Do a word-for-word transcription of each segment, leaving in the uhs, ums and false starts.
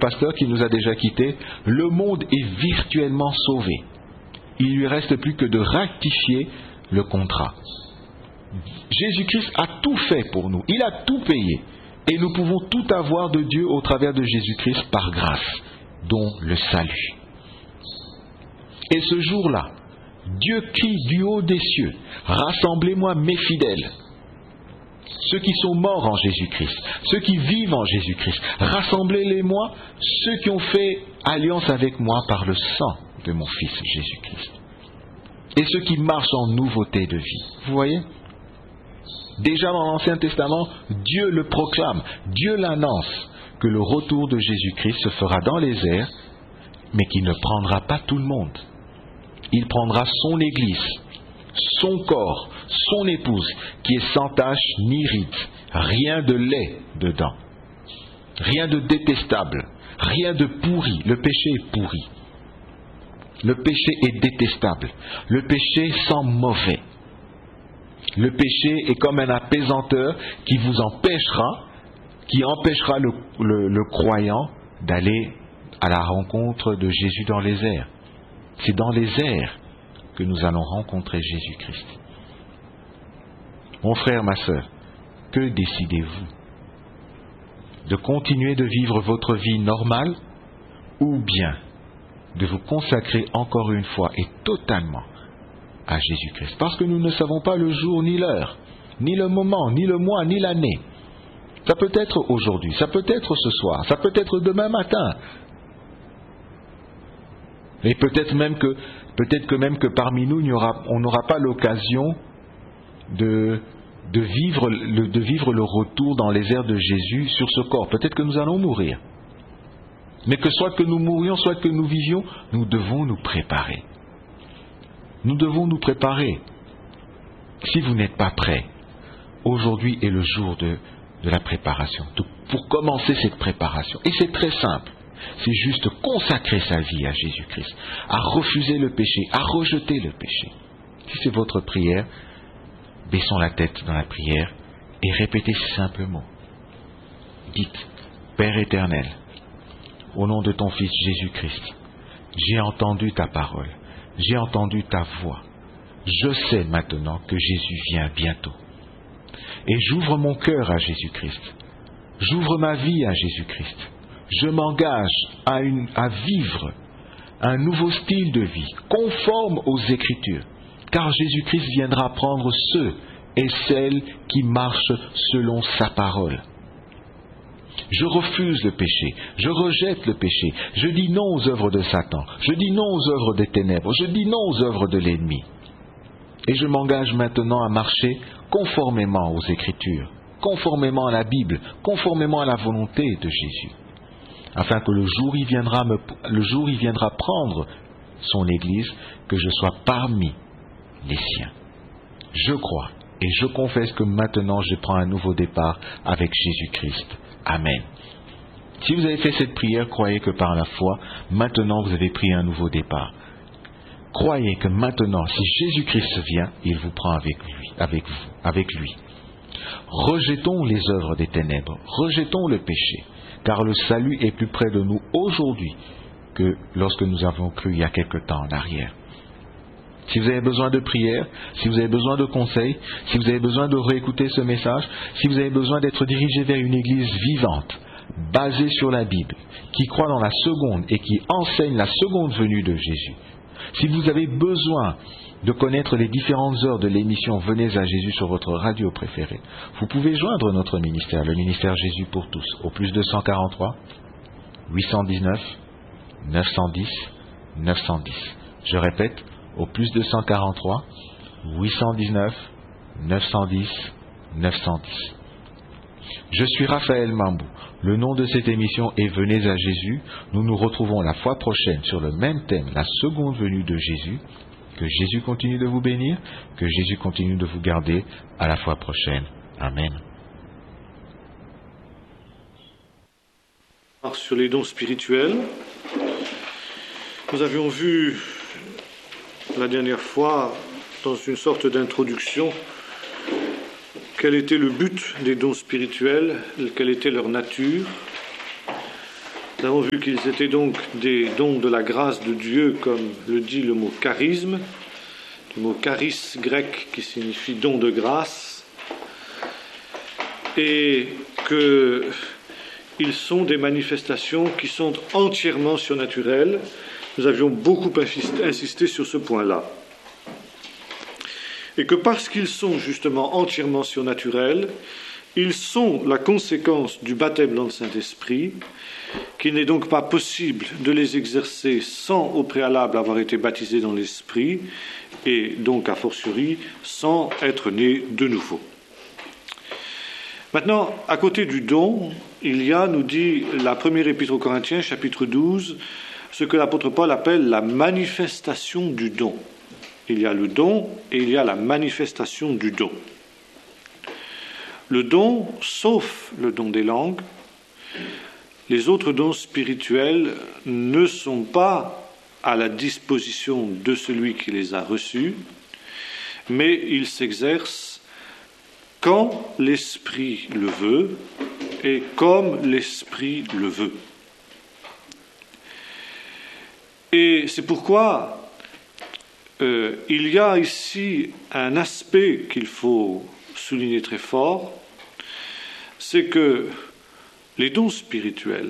pasteur qui nous a déjà quittés, le monde est virtuellement sauvé. Il lui reste plus que de rectifier le contrat. Jésus-Christ a tout fait pour nous. Il a tout payé. Et nous pouvons tout avoir de Dieu au travers de Jésus-Christ par grâce, dont le salut. Et ce jour-là, Dieu crie du haut des cieux, « Rassemblez-moi mes fidèles ». Ceux qui sont morts en Jésus-Christ, ceux qui vivent en Jésus-Christ, rassemblez-les-moi, ceux qui ont fait alliance avec moi par le sang de mon Fils Jésus-Christ. Et ceux qui marchent en nouveauté de vie. Vous voyez ? Déjà dans l'Ancien Testament, Dieu le proclame, Dieu l'annonce, que le retour de Jésus-Christ se fera dans les airs, mais qu'il ne prendra pas tout le monde. Il prendra son Église, son corps, son épouse, qui est sans tache ni ride, rien de laid dedans, rien de détestable, rien de pourri. Le péché est pourri. Le péché est détestable. Le péché sent mauvais. Le péché est comme un apaisanteur qui vous empêchera, qui empêchera le, le, le croyant d'aller à la rencontre de Jésus dans les airs. C'est dans les airs que nous allons rencontrer Jésus-Christ. Mon frère, ma sœur, que décidez-vous? De continuer de vivre votre vie normale ou bien de vous consacrer encore une fois et totalement à Jésus-Christ? Parce que nous ne savons pas le jour ni l'heure, ni le moment, ni le mois, ni l'année. Ça peut être aujourd'hui, ça peut être ce soir, ça peut être demain matin. Et peut-être même que, peut-être que même que parmi nous, il y aura, on n'aura pas l'occasion de, de, vivre, le, de vivre le retour dans les airs de Jésus sur ce corps. Peut-être que nous allons mourir. Mais que soit que nous mourions, soit que nous vivions, nous devons nous préparer. Nous devons nous préparer. Si vous n'êtes pas prêts, aujourd'hui est le jour de, de la préparation. De, pour commencer cette préparation. Et c'est très simple. C'est juste consacrer sa vie à Jésus-Christ, à refuser le péché, à rejeter le péché. Si c'est votre prière, baissons la tête dans la prière et répétez ces simples mots. Dites, Père éternel, au nom de ton Fils Jésus-Christ, j'ai entendu ta parole, j'ai entendu ta voix. Je sais maintenant que Jésus vient bientôt. Et j'ouvre mon cœur à Jésus-Christ. J'ouvre ma vie à Jésus-Christ. Je m'engage à, une, à vivre un nouveau style de vie, conforme aux Écritures, car Jésus-Christ viendra prendre ceux et celles qui marchent selon sa parole. Je refuse le péché, je rejette le péché, je dis non aux œuvres de Satan, je dis non aux œuvres des ténèbres, je dis non aux œuvres de l'ennemi. Et je m'engage maintenant à marcher conformément aux Écritures, conformément à la Bible, conformément à la volonté de Jésus. Afin que le jour il viendra me, le jour il viendra prendre son Église, que je sois parmi les siens. Je crois et je confesse que maintenant je prends un nouveau départ avec Jésus-Christ. Amen. Si vous avez fait cette prière, croyez que par la foi, maintenant vous avez pris un nouveau départ. Croyez que maintenant, si Jésus-Christ vient, il vous prend avec lui, avec vous, avec lui. Rejetons les œuvres des ténèbres, rejetons le péché. Car le salut est plus près de nous aujourd'hui que lorsque nous avons cru il y a quelque temps en arrière. Si vous avez besoin de prière, si vous avez besoin de conseils, si vous avez besoin de réécouter ce message, si vous avez besoin d'être dirigé vers une église vivante, basée sur la Bible, qui croit dans la seconde et qui enseigne la seconde venue de Jésus, si vous avez besoin de connaître les différentes heures de l'émission Venez à Jésus sur votre radio préférée, vous pouvez joindre notre ministère, le ministère Jésus pour tous, au plus deux cent quarante-trois, huit cent dix-neuf, neuf cent dix, neuf cent dix. Je répète, au plus deux cent quarante-trois, huit cent dix-neuf, neuf cent dix, neuf cent dix. Je suis Raphaël Mambou. Le nom de cette émission est Venez à Jésus. Nous nous retrouvons la fois prochaine sur le même thème, la seconde venue de Jésus. Que Jésus continue de vous bénir, que Jésus continue de vous garder. À la fois prochaine. Amen. Sur les dons spirituels, nous avions vu la dernière fois, dans une sorte d'introduction, quel était le but des dons spirituels, quelle était leur nature. Nous avons vu qu'ils étaient donc des dons de la grâce de Dieu, comme le dit le mot charisme, le mot charis grec qui signifie don de grâce, et qu'ils sont des manifestations qui sont entièrement surnaturelles. Nous avions beaucoup insisté sur ce point-là. Et que parce qu'ils sont justement entièrement surnaturels, ils sont la conséquence du baptême dans le Saint-Esprit, qu'il n'est donc pas possible de les exercer sans au préalable avoir été baptisé dans l'Esprit, et donc a fortiori sans être né de nouveau. Maintenant, à côté du don, il y a, nous dit la première épître aux Corinthiens, chapitre douze, ce que l'apôtre Paul appelle la manifestation du don. Il y a le don et il y a la manifestation du don. Le don, sauf le don des langues, les autres dons spirituels ne sont pas à la disposition de celui qui les a reçus, mais ils s'exercent quand l'Esprit le veut et comme l'Esprit le veut. Et c'est pourquoi euh, il y a ici un aspect qu'il faut souligner très fort, c'est que les dons spirituels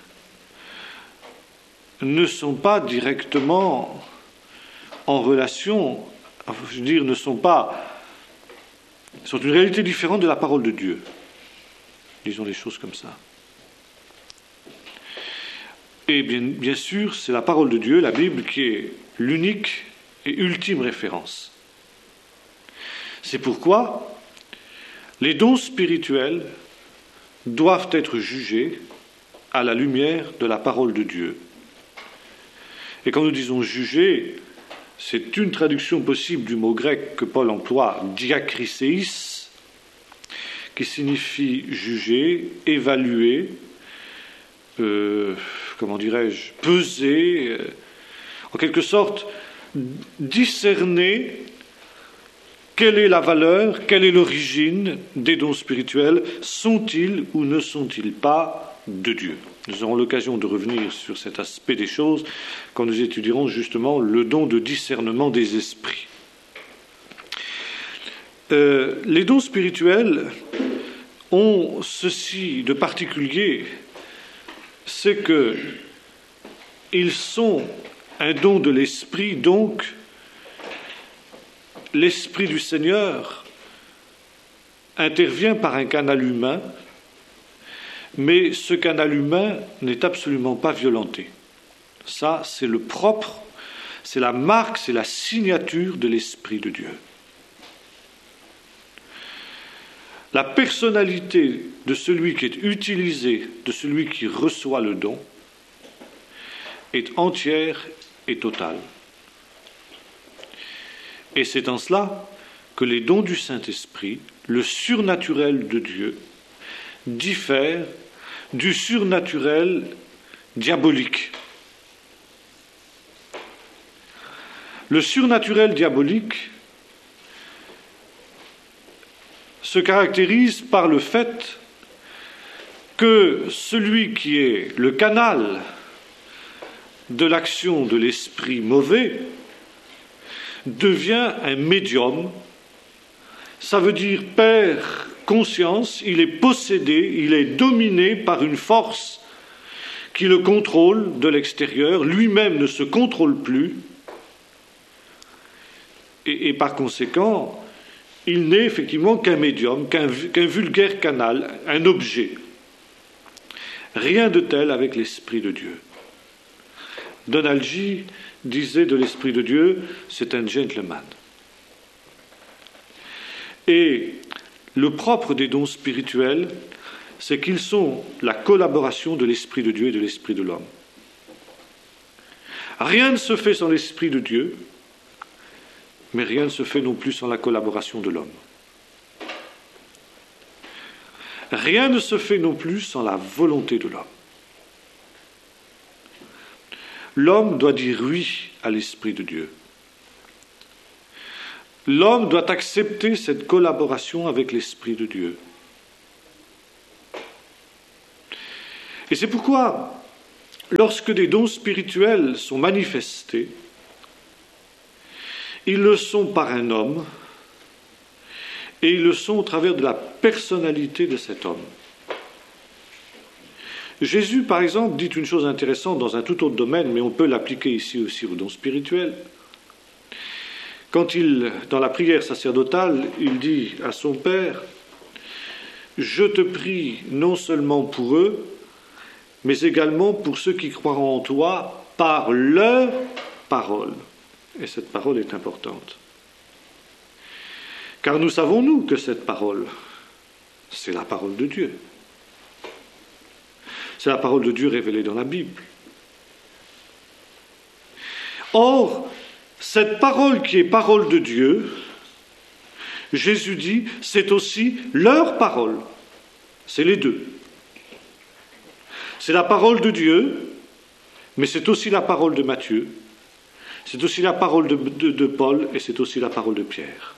ne sont pas directement en relation, je veux dire, ne sont pas, sont une réalité différente de la parole de Dieu. Disons les choses comme ça. Et bien, bien sûr, c'est la parole de Dieu, la Bible, qui est l'unique et ultime référence. C'est pourquoi les dons spirituels doivent être jugés à la lumière de la parole de Dieu. Et quand nous disons juger, c'est une traduction possible du mot grec que Paul emploie, diakriseis, qui signifie juger, évaluer, euh, comment dirais-je, peser, euh, en quelque sorte, discerner quelle est la valeur, quelle est l'origine des dons spirituels, sont-ils ou ne sont-ils pas de Dieu? Nous aurons l'occasion de revenir sur cet aspect des choses quand nous étudierons justement le don de discernement des esprits. Euh, les dons spirituels ont ceci de particulier, c'est qu'ils sont un don de l'Esprit, donc l'Esprit du Seigneur intervient par un canal humain, mais ce canal humain n'est absolument pas violenté. Ça, c'est le propre, c'est la marque, c'est la signature de l'Esprit de Dieu. La personnalité de celui qui est utilisé, de celui qui reçoit le don, est entière et totale. Et c'est en cela que les dons du Saint-Esprit, le surnaturel de Dieu, diffèrent du surnaturel diabolique. Le surnaturel diabolique se caractérise par le fait que celui qui est le canal de l'action de l'esprit mauvais devient un médium. Ça veut dire perd conscience, il est possédé, il est dominé par une force qui le contrôle de l'extérieur, lui-même ne se contrôle plus, et, et par conséquent, il n'est effectivement qu'un médium, qu'un, qu'un vulgaire canal, un objet. Rien de tel avec l'Esprit de Dieu. Donald G. disait de l'Esprit de Dieu, c'est un gentleman. Et le propre des dons spirituels, c'est qu'ils sont la collaboration de l'Esprit de Dieu et de l'Esprit de l'homme. Rien ne se fait sans l'Esprit de Dieu, mais rien ne se fait non plus sans la collaboration de l'homme. Rien ne se fait non plus sans la volonté de l'homme. L'homme doit dire oui à l'Esprit de Dieu. L'homme doit accepter cette collaboration avec l'Esprit de Dieu. Et c'est pourquoi lorsque des dons spirituels sont manifestés, ils le sont par un homme, et ils le sont au travers de la personnalité de cet homme. Jésus, par exemple, dit une chose intéressante dans un tout autre domaine, mais on peut l'appliquer ici aussi aux dons spirituels. Quand il, dans la prière sacerdotale, il dit à son Père, « Je te prie non seulement pour eux, mais également pour ceux qui croiront en toi par leur parole. » Et cette parole est importante. Car nous savons, nous, que cette parole, c'est la parole de Dieu. C'est la parole de Dieu révélée dans la Bible. Or, cette parole qui est parole de Dieu, Jésus dit, c'est aussi leur parole. C'est les deux. C'est la parole de Dieu, mais c'est aussi la parole de Matthieu, c'est aussi la parole de, de, de Paul, et c'est aussi la parole de Pierre.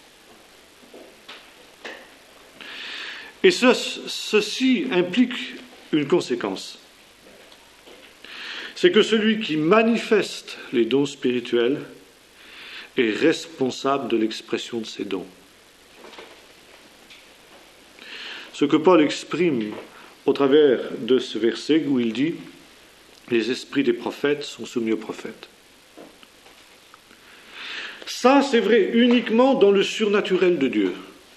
Et ce, ceci implique une conséquence. C'est que celui qui manifeste les dons spirituels est responsable de l'expression de ces dons. Ce que Paul exprime au travers de ce verset où il dit « Les esprits des prophètes sont soumis aux prophètes ». Ça, c'est vrai uniquement dans le surnaturel de Dieu.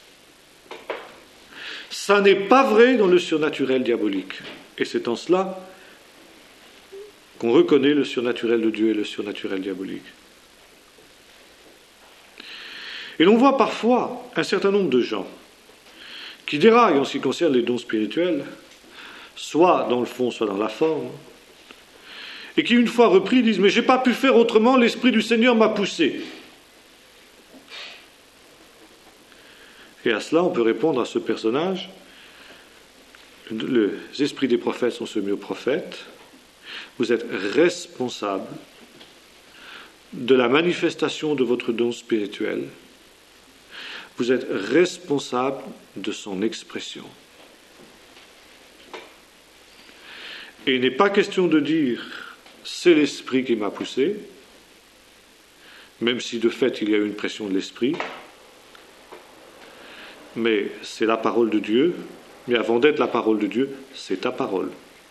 Ça n'est pas vrai dans le surnaturel diabolique. Et c'est en cela qu'on reconnaît le surnaturel de Dieu et le surnaturel diabolique. Et l'on voit parfois un certain nombre de gens qui déraillent en ce qui concerne les dons spirituels, soit dans le fond, soit dans la forme, et qui, une fois repris, disent « Mais je n'ai pas pu faire autrement, l'Esprit du Seigneur m'a poussé ». Et à cela, on peut répondre à ce personnage, les esprits des prophètes sont soumis aux prophètes, vous êtes responsable de la manifestation de votre don spirituel, vous êtes responsable de son expression. Et il n'est pas question de dire « c'est l'Esprit qui m'a poussé », même si de fait il y a eu une pression de l'Esprit, mais c'est la parole de Dieu, mais avant d'être la parole de Dieu, c'est ta parole.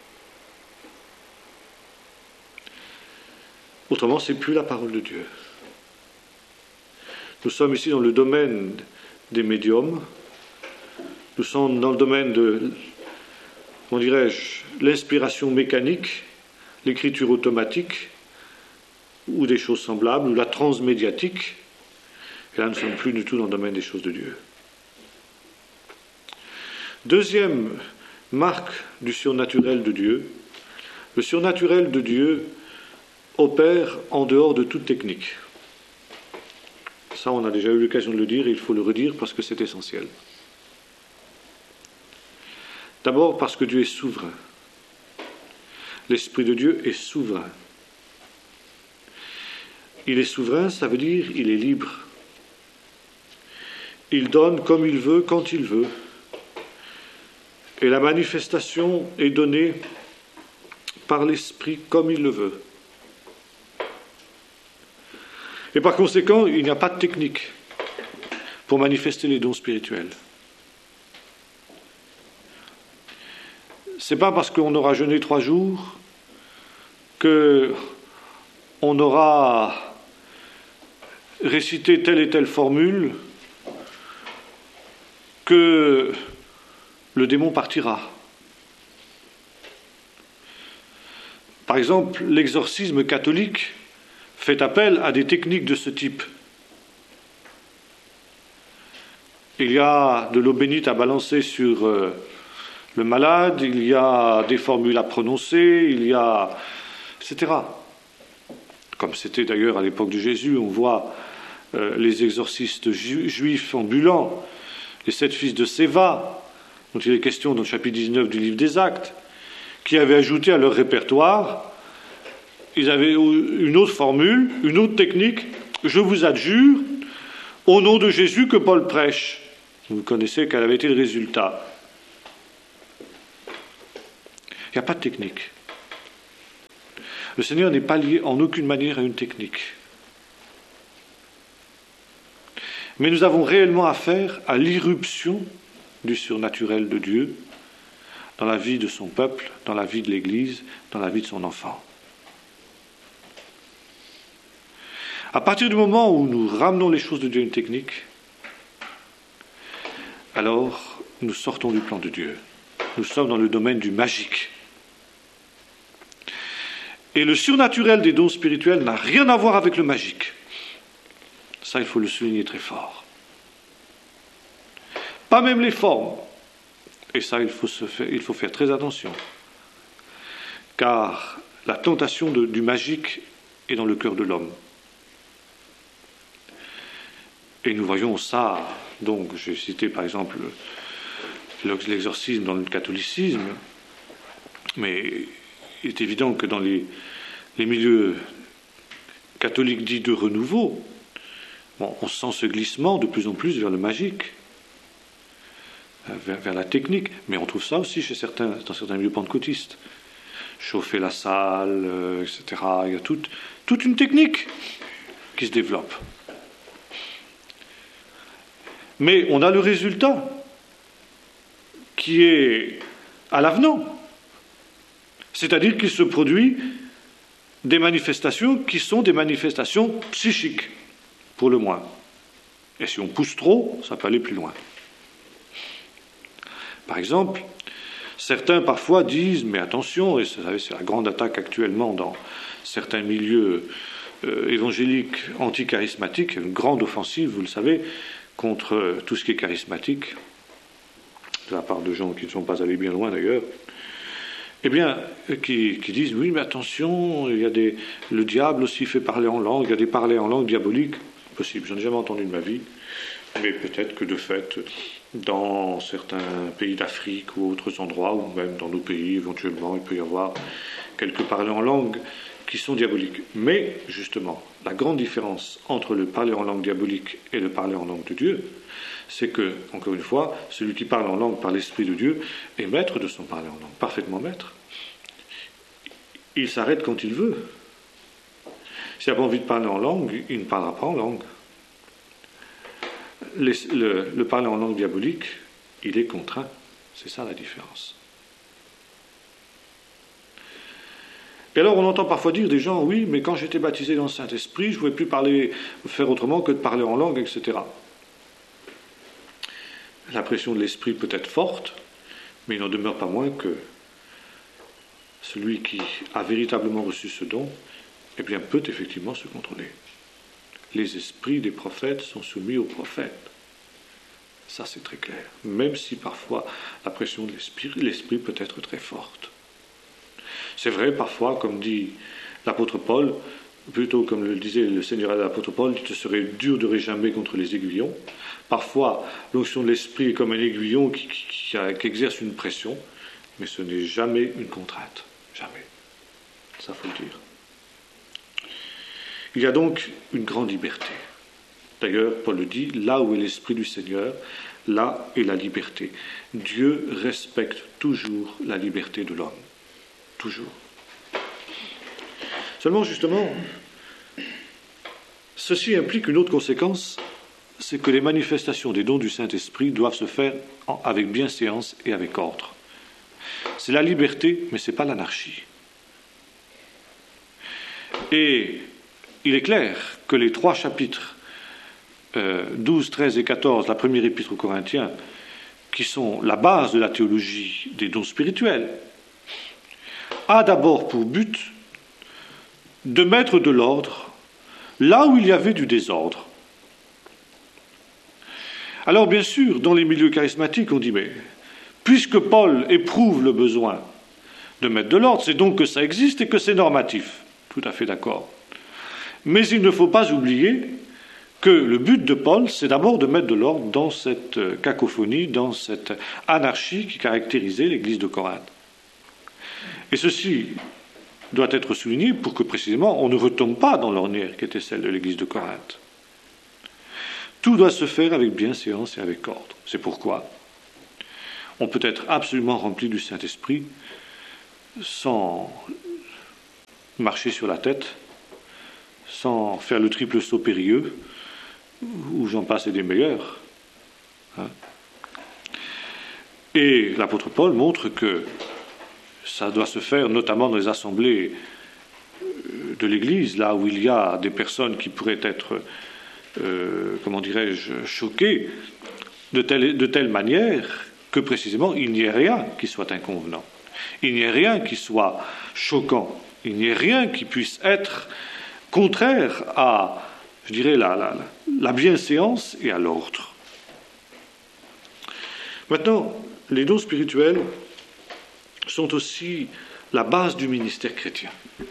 Autrement, c'est plus la parole de Dieu. Nous sommes ici dans le domaine des médiums, nous sommes dans le domaine de, comment dirais-je, l'inspiration mécanique, l'écriture automatique, ou des choses semblables, ou la transmédiatique, et là nous ne sommes plus du tout dans le domaine des choses de Dieu. Deuxième marque du surnaturel de Dieu, le surnaturel de Dieu opère en dehors de toute technique. Ça, on a déjà eu l'occasion de le dire, et il faut le redire parce que c'est essentiel. D'abord parce que Dieu est souverain. L'Esprit de Dieu est souverain. Il est souverain, ça veut dire il est libre. Il donne comme il veut, quand il veut. Et la manifestation est donnée par l'Esprit comme il le veut. Et par conséquent, il n'y a pas de technique pour manifester les dons spirituels. Ce n'est pas parce qu'on aura jeûné trois jours qu'on aura récité telle et telle formule que le démon partira. Par exemple, l'exorcisme catholique fait appel à des techniques de ce type. Il y a de l'eau bénite à balancer sur euh, le malade, il y a des formules à prononcer, il y a... et cetera. Comme c'était d'ailleurs à l'époque de Jésus, on voit euh, les exorcistes ju- juifs ambulants, les sept fils de Séva, dont il est question dans le chapitre dix-neuf du livre des Actes, qui avaient ajouté à leur répertoire, ils avaient une autre formule, une autre technique. Je vous adjure, au nom de Jésus que Paul prêche. Vous connaissez quel avait été le résultat. Il n'y a pas de technique. Le Seigneur n'est pas lié en aucune manière à une technique. Mais nous avons réellement affaire à l'irruption du surnaturel de Dieu dans la vie de son peuple, dans la vie de l'Église, dans la vie de son enfant. À partir du moment où nous ramenons les choses de Dieu à une technique, alors nous sortons du plan de Dieu. Nous sommes dans le domaine du magique. Et le surnaturel des dons spirituels n'a rien à voir avec le magique. Ça, il faut le souligner très fort. Pas même les formes. Et ça, il faut, se faire, il faut faire très attention. Car la tentation de, du magique est dans le cœur de l'homme. Et nous voyons ça, donc j'ai cité par exemple l'exorcisme dans le catholicisme, mais il est évident que dans les, les milieux catholiques dits de renouveau, bon, on sent ce glissement de plus en plus vers le magique, vers, vers la technique, mais on trouve ça aussi chez certains, dans certains milieux pentecôtistes. Chauffer la salle, euh, et cetera. Il y a toute, toute une technique qui se développe. Mais on a le résultat qui est à l'avenant. C'est-à-dire qu'il se produit des manifestations qui sont des manifestations psychiques, pour le moins. Et si on pousse trop, ça peut aller plus loin. Par exemple, certains parfois disent, mais attention, et vous savez, c'est la grande attaque actuellement dans certains milieux euh, évangéliques anticharismatiques, une grande offensive, vous le savez, contre tout ce qui est charismatique, de la part de gens qui ne sont pas allés bien loin d'ailleurs, eh bien, qui, qui disent, oui, mais attention, il y a des, le diable aussi fait parler en langue, il y a des parlers en langue diaboliques. Possible, j'en ai jamais entendu de ma vie, mais peut-être que de fait, dans certains pays d'Afrique ou autres endroits, ou même dans nos pays, éventuellement, il peut y avoir quelques parlers en langue qui sont diaboliques. Mais, justement, la grande différence entre le parler en langue diabolique et le parler en langue de Dieu, c'est que, encore une fois, celui qui parle en langue par l'Esprit de Dieu est maître de son parler en langue, parfaitement maître. Il s'arrête quand il veut. S'il n'a pas envie de parler en langue, il ne parlera pas en langue. Le, le, le parler en langue diabolique, il est contraint. C'est ça la différence. Et alors on entend parfois dire des gens, oui, mais quand j'étais baptisé dans le Saint-Esprit, je ne pouvais plus parler, faire autrement que de parler en langue, et cetera. La pression de l'Esprit peut être forte, mais il n'en demeure pas moins que celui qui a véritablement reçu ce don, eh bien, peut effectivement se contrôler. Les esprits des prophètes sont soumis aux prophètes. Ça, c'est très clair. Même si parfois la pression de l'esprit, l'esprit peut être très forte. C'est vrai, parfois, comme dit l'apôtre Paul, plutôt comme le disait le Seigneur à l'apôtre Paul, il te serait dur de réjamer contre les aiguillons. Parfois, l'onction de l'esprit est comme un aiguillon qui, qui, qui, qui exerce une pression, mais ce n'est jamais une contrainte. Jamais. Ça, faut le dire. Il y a donc une grande liberté. D'ailleurs, Paul le dit, là où est l'Esprit du Seigneur, là est la liberté. Dieu respecte toujours la liberté de l'homme. Toujours. Seulement, justement, ceci implique une autre conséquence, c'est que les manifestations des dons du Saint-Esprit doivent se faire avec bienséance et avec ordre. C'est la liberté, mais ce n'est pas l'anarchie. Et il est clair que les trois chapitres euh, douze, treize et quatorze, la première épître aux Corinthiens, qui sont la base de la théologie des dons spirituels, a d'abord pour but de mettre de l'ordre là où il y avait du désordre. Alors bien sûr, dans les milieux charismatiques, on dit, mais puisque Paul éprouve le besoin de mettre de l'ordre, c'est donc que ça existe et que c'est normatif. Tout à fait d'accord. Mais il ne faut pas oublier que le but de Paul, c'est d'abord de mettre de l'ordre dans cette cacophonie, dans cette anarchie qui caractérisait l'Église de Corinthe. Et ceci doit être souligné pour que précisément on ne retombe pas dans l'ornière qui était celle de l'Église de Corinthe. Tout doit se faire avec bienséance et avec ordre. C'est pourquoi on peut être absolument rempli du Saint-Esprit sans marcher sur la tête, sans faire le triple saut périlleux, où j'en passe et des meilleurs. Hein. Et l'apôtre Paul montre que ça doit se faire notamment dans les assemblées de l'Église, là où il y a des personnes qui pourraient être, euh, comment dirais-je, choquées de telle, de telle manière que précisément il n'y ait rien qui soit inconvenant, il n'y ait rien qui soit choquant, il n'y ait rien qui puisse être contraire à, je dirais, la, la, la bienséance et à l'ordre. Maintenant, les dons spirituels sont aussi la base du ministère chrétien.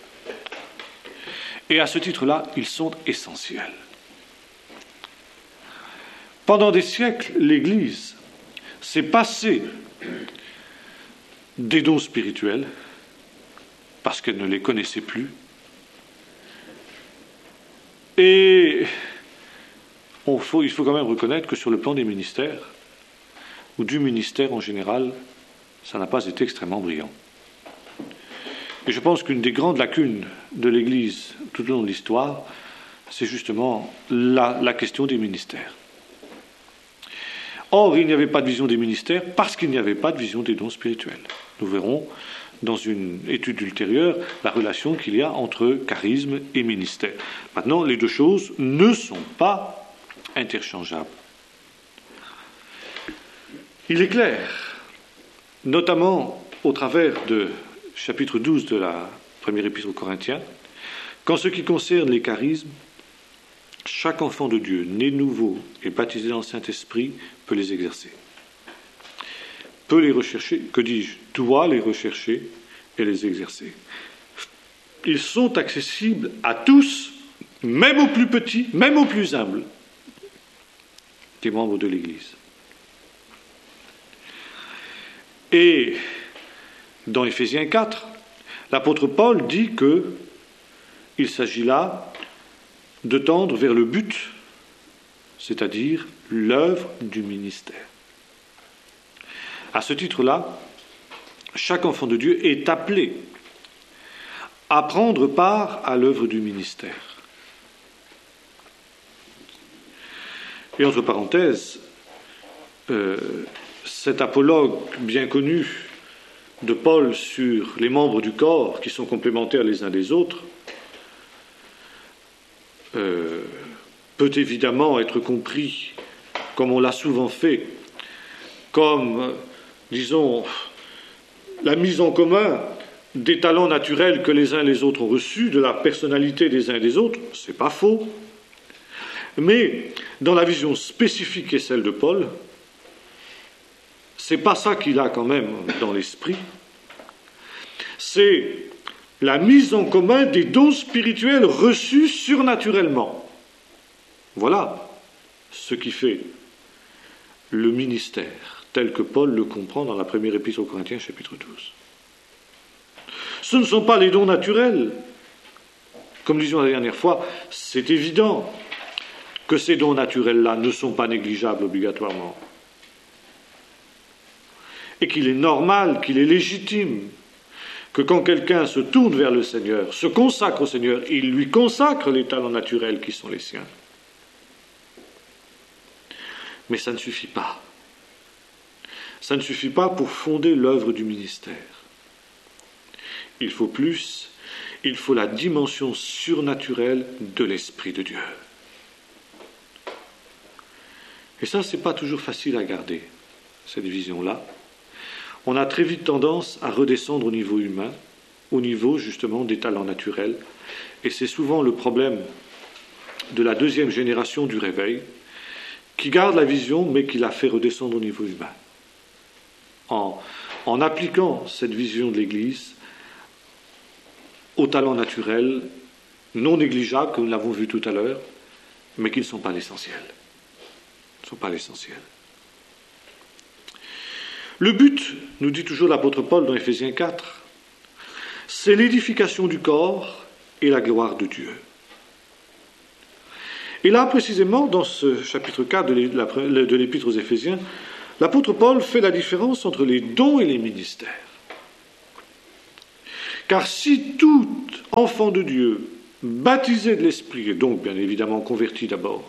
Et à ce titre-là, ils sont essentiels. Pendant des siècles, l'Église s'est passée des dons spirituels parce qu'elle ne les connaissait plus. Et on faut, il faut quand même reconnaître que sur le plan des ministères, ou du ministère en général, ça n'a pas été extrêmement brillant. Et je pense qu'une des grandes lacunes de l'Église tout au long de l'histoire, c'est justement la, la question des ministères. Or, il n'y avait pas de vision des ministères parce qu'il n'y avait pas de vision des dons spirituels. Nous verrons dans une étude ultérieure la relation qu'il y a entre charisme et ministère. Maintenant, les deux choses ne sont pas interchangeables. Il est clair, notamment au travers de chapitre douze de la première épître aux Corinthiens, qu'en ce qui concerne les charismes, chaque enfant de Dieu, né nouveau et baptisé dans le Saint-Esprit, peut les exercer. Peut les rechercher, que dis-je, doit les rechercher et les exercer. Ils sont accessibles à tous, même aux plus petits, même aux plus humbles des membres de l'Église. Et dans Éphésiens quatre, l'apôtre Paul dit que il s'agit là de tendre vers le but, c'est-à-dire l'œuvre du ministère. À ce titre-là, chaque enfant de Dieu est appelé à prendre part à l'œuvre du ministère. Et entre parenthèses, euh, cet apologue bien connu de Paul sur les membres du corps qui sont complémentaires les uns des autres euh, peut évidemment être compris, comme on l'a souvent fait, comme, disons, la mise en commun des talents naturels que les uns et les autres ont reçus, de la personnalité des uns et des autres, c'est pas faux. Mais dans la vision spécifique qui est celle de Paul, c'est pas ça qu'il a quand même dans l'esprit. C'est la mise en commun des dons spirituels reçus surnaturellement. Voilà ce qui fait le ministère, tel que Paul le comprend dans la première épître aux Corinthiens, chapitre douze. Ce ne sont pas les dons naturels. Comme nous disions la dernière fois, c'est évident que ces dons naturels-là ne sont pas négligeables obligatoirement. Et qu'il est normal, qu'il est légitime, que quand quelqu'un se tourne vers le Seigneur, se consacre au Seigneur, il lui consacre les talents naturels qui sont les siens. Mais ça ne suffit pas. Ça ne suffit pas pour fonder l'œuvre du ministère. Il faut plus, il faut la dimension surnaturelle de l'Esprit de Dieu. Et ça, ce n'est pas toujours facile à garder, cette vision-là. On a très vite tendance à redescendre au niveau humain, au niveau justement des talents naturels. Et c'est souvent le problème de la deuxième génération du réveil, qui garde la vision, mais qui la fait redescendre au niveau humain. En, en appliquant cette vision de l'Église aux talents naturels, non négligeables, comme nous l'avons vu tout à l'heure, mais qui ne sont pas l'essentiel. Ne sont pas l'essentiel. Le but, nous dit toujours l'apôtre Paul dans Éphésiens quatre, c'est l'édification du corps et la gloire de Dieu. Et là, précisément, dans ce chapitre quatre de l'Épître aux Éphésiens, l'apôtre Paul fait la différence entre les dons et les ministères. Car si toute enfants de Dieu, baptisés de l'Esprit, et donc bien évidemment convertis d'abord,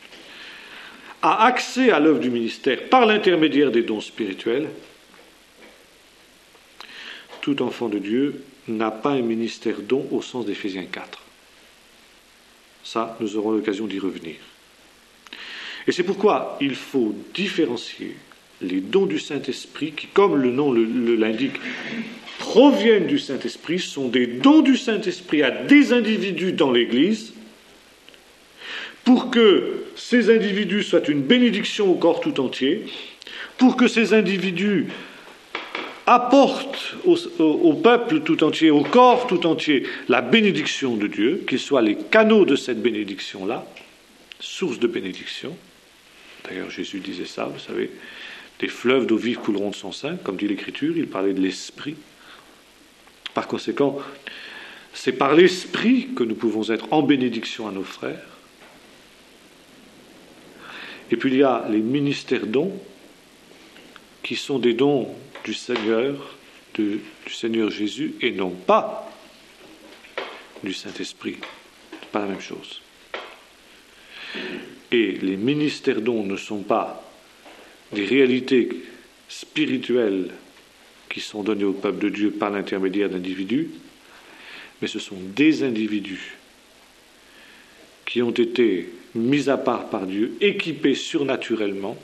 a accès à l'œuvre du ministère par l'intermédiaire des dons spirituels, tout enfant de Dieu n'a pas un ministère don au sens d'Éphésiens quatre. Ça, nous aurons l'occasion d'y revenir. Et c'est pourquoi il faut différencier les dons du Saint-Esprit qui, comme le nom le, le, l'indique, proviennent du Saint-Esprit, sont des dons du Saint-Esprit à des individus dans l'Église, pour que ces individus soient une bénédiction au corps tout entier, pour que ces individus apportent au, au, au peuple tout entier, au corps tout entier, la bénédiction de Dieu, qu'ils soient les canaux de cette bénédiction-là, source de bénédiction. D'ailleurs, Jésus disait ça, vous savez, des fleuves d'eau vive couleront de son sein, comme dit l'Écriture, il parlait de l'Esprit. Par conséquent, c'est par l'Esprit que nous pouvons être en bénédiction à nos frères. Et puis il y a les ministères dons, qui sont des dons du Seigneur, de, du Seigneur Jésus, et non pas du Saint-Esprit. C'est pas la même chose. Et les ministères dons ne sont pas des réalités spirituelles qui sont données au peuple de Dieu par l'intermédiaire d'individus, mais ce sont des individus qui ont été mis à part par Dieu, équipés surnaturellement,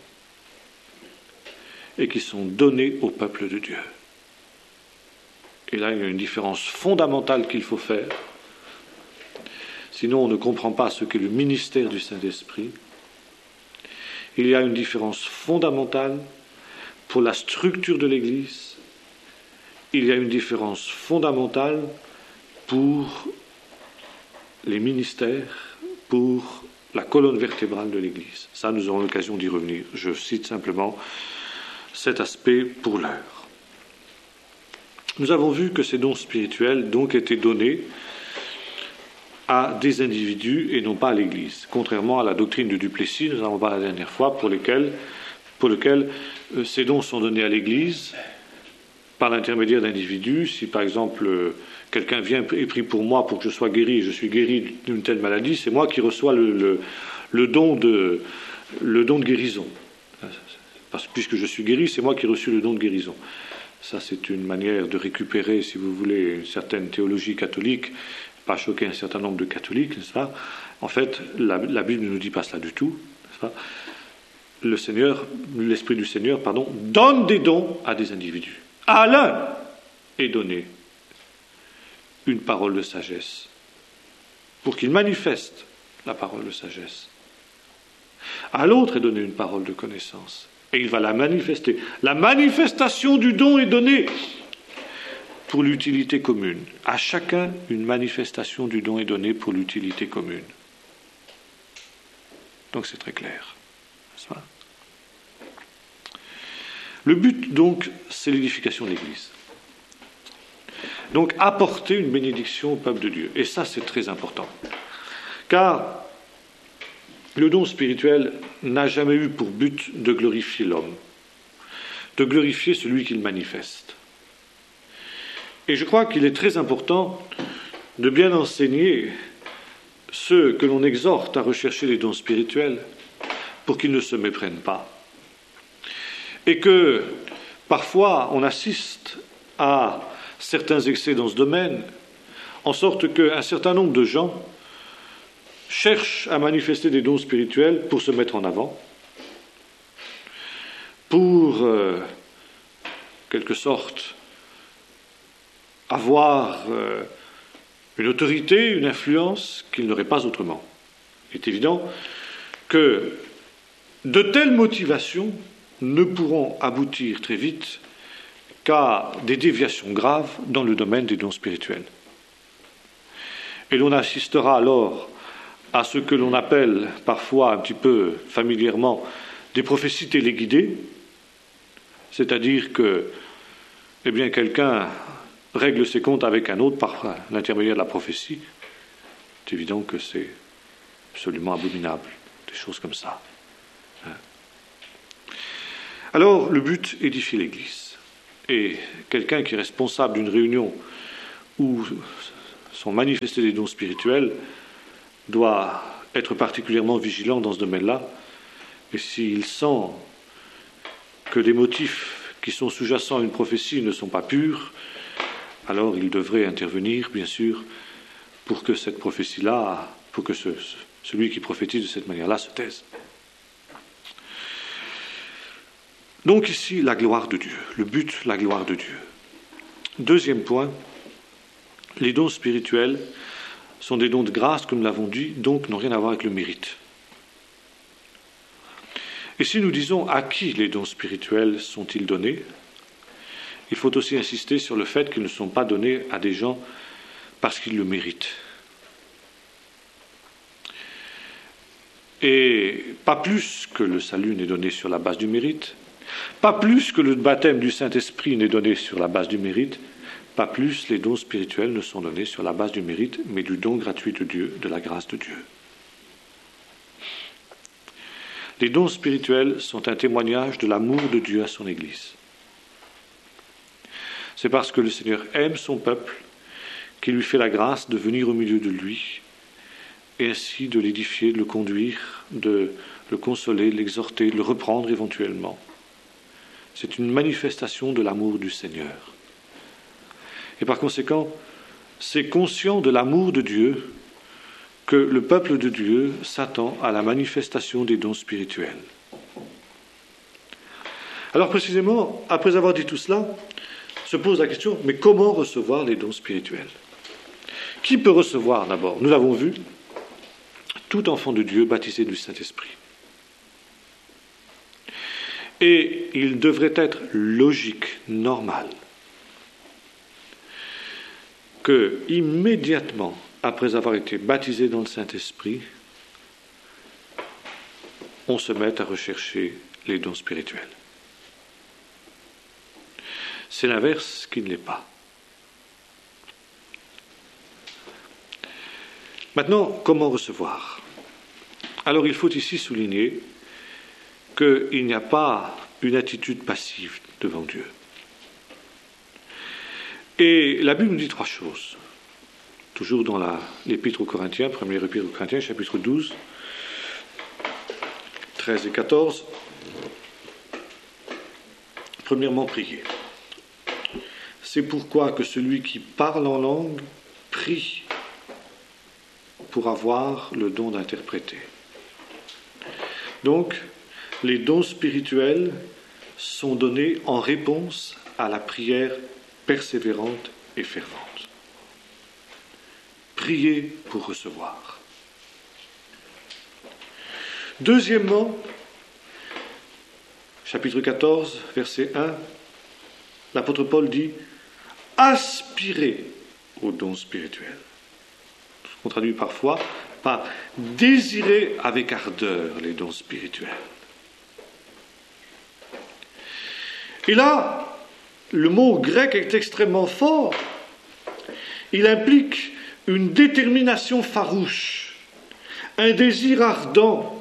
et qui sont donnés au peuple de Dieu. Et là, il y a une différence fondamentale qu'il faut faire. Sinon, on ne comprend pas ce qu'est le ministère du Saint-Esprit. Il y a une différence fondamentale pour la structure de l'Église. Il y a une différence fondamentale pour les ministères, pour la colonne vertébrale de l'Église. Ça, nous aurons l'occasion d'y revenir. Je cite simplement cet aspect pour l'heure. Nous avons vu que ces dons spirituels donc étaient donnés à des individus et non pas à l'Église, contrairement à la doctrine de Duplessis, nous en avons parlé la dernière fois, pour lesquels, pour lequel euh, ces dons sont donnés à l'Église par l'intermédiaire d'individus. Si par exemple euh, quelqu'un vient et prie pour moi pour que je sois guéri, je suis guéri d'une telle maladie, c'est moi qui reçois le, le, le, don, de, le don de guérison. Parce que puisque je suis guéri, c'est moi qui ai reçu le don de guérison. Ça, c'est une manière de récupérer, si vous voulez, une certaine théologie catholique, pas choquer un certain nombre de catholiques, n'est-ce pas? En fait, la, la Bible ne nous dit pas cela du tout, n'est-ce pas? Le Seigneur, l'Esprit du Seigneur, pardon, donne des dons à des individus. À l'un est donné une parole de sagesse, pour qu'il manifeste la parole de sagesse. À l'autre est donnée une parole de connaissance, et il va la manifester. La manifestation du don est donnée pour l'utilité commune. À chacun, une manifestation du don est donnée pour l'utilité commune. Donc c'est très clair. N'est-ce pas? Le but, donc, c'est l'édification de l'Église. Donc, apporter une bénédiction au peuple de Dieu. Et ça, c'est très important. Car le don spirituel n'a jamais eu pour but de glorifier l'homme, de glorifier celui qu'il manifeste. Et je crois qu'il est très important de bien enseigner ceux que l'on exhorte à rechercher les dons spirituels pour qu'ils ne se méprennent pas. Et que parfois on assiste à certains excès dans ce domaine, en sorte qu'un certain nombre de gens cherchent à manifester des dons spirituels pour se mettre en avant, pour, euh, quelque sorte, avoir euh, une autorité, une influence qu'ils n'auraient pas autrement. Il est évident que de telles motivations ne pourront aboutir très vite qu'à des déviations graves dans le domaine des dons spirituels. Et l'on assistera alors à ce que l'on appelle parfois un petit peu familièrement des prophéties téléguidées, c'est-à-dire que eh bien, quelqu'un règle ses comptes avec un autre par l'intermédiaire de la prophétie. C'est évident que c'est absolument abominable, des choses comme ça. Alors, le but, édifier l'Église. Et quelqu'un qui est responsable d'une réunion où sont manifestés des dons spirituels doit être particulièrement vigilant dans ce domaine-là. Et s'il sent que les motifs qui sont sous-jacents à une prophétie ne sont pas purs, alors il devrait intervenir, bien sûr, pour que cette prophétie-là, pour que ce, celui qui prophétise de cette manière-là se taise. Donc ici, la gloire de Dieu. Le but, la gloire de Dieu. Deuxième point, les dons spirituels sont des dons de grâce, comme nous l'avons dit, donc n'ont rien à voir avec le mérite. Et si nous disons à qui les dons spirituels sont-ils donnés, il faut aussi insister sur le fait qu'ils ne sont pas donnés à des gens parce qu'ils le méritent. Et pas plus que le salut n'est donné sur la base du mérite, pas plus que le baptême du Saint-Esprit n'est donné sur la base du mérite, pas plus les dons spirituels ne sont donnés sur la base du mérite, mais du don gratuit de Dieu, de la grâce de Dieu. Les dons spirituels sont un témoignage de l'amour de Dieu à son Église. C'est parce que le Seigneur aime son peuple qu'il lui fait la grâce de venir au milieu de lui et ainsi de l'édifier, de le conduire, de le consoler, de l'exhorter, de le reprendre éventuellement. C'est une manifestation de l'amour du Seigneur. Et par conséquent, c'est conscient de l'amour de Dieu que le peuple de Dieu s'attend à la manifestation des dons spirituels. Alors précisément, après avoir dit tout cela, se pose la question, mais comment recevoir les dons spirituels? Qui peut recevoir d'abord? Nous l'avons vu, tout enfant de Dieu baptisé du Saint-Esprit. Et il devrait être logique, normal, que immédiatement après avoir été baptisé dans le Saint-Esprit, on se mette à rechercher les dons spirituels. C'est l'inverse qui ne l'est pas. Maintenant, comment recevoir? Alors il faut ici souligner qu'il n'y a pas une attitude passive devant Dieu. Et la Bible nous dit trois choses. Toujours dans la, l'Épître aux Corinthiens, première Épître aux Corinthiens, chapitre douze, treize et quatorze. Premièrement, prier. C'est pourquoi que celui qui parle en langue prie pour avoir le don d'interpréter. Donc, les dons spirituels sont donnés en réponse à la prière persévérante et fervente. Prier pour recevoir. Deuxièmement, chapitre quatorze, verset un, l'apôtre Paul dit « aspirer aux dons spirituels ». On traduit parfois par « désirer avec ardeur les dons spirituels ». Et là, le mot grec est extrêmement fort. Il implique une détermination farouche, un désir ardent,